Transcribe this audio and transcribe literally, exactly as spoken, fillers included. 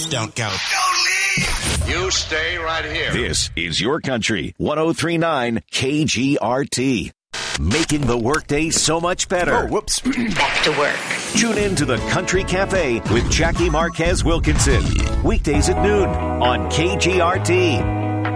Just don't go. You stay right here. This is your country. one oh three point nine K G R T. Making the workday so much better. Oh, whoops. Back to work. Tune in to the Country Cafe with Jackie Marquez Wilkinson. Weekdays at noon on K G R T.